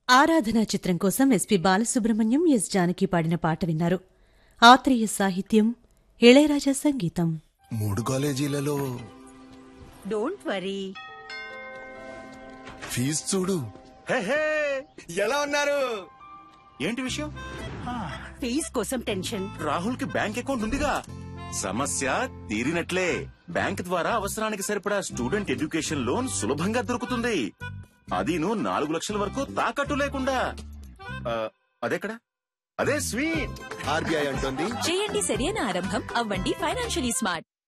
ఆరాధన చిత్రం కోసం ఎస్పి బాలసుబ్రహ్మణ్యం, ఎస్ జానకి పాడిన పాట విన్నారు. ఆత్రేయ సాహిత్యం, ఇళయరాజా సంగీతం. 3 కాలేజీలలో డోంట్ వరీ, ఫీజు చూడు. ఎలా ఉన్నారు? ఏంటి విషయం? ఫీజ్ కోసం టెన్షన్. రాహుల్ కి బ్యాంక్ అకౌంట్ ఉందిగా, సమస్య తీరినట్లే. బ్యాంక్ ద్వారా అవసరానికి సరిపడా స్టూడెంట్ ఎడ్యుకేషన్ లోన్ సులభంగా దొరుకుతుంది. అదీను 4 లక్షల వరకు తాకట్టు లేకుండా. అదెక్కడ? అదే స్వీట్. ఆర్బీఐ అంటుంది, చేయండి సరైన ఆరంభం, అవ్వండి ఫైనాన్షియలీ స్మార్ట్.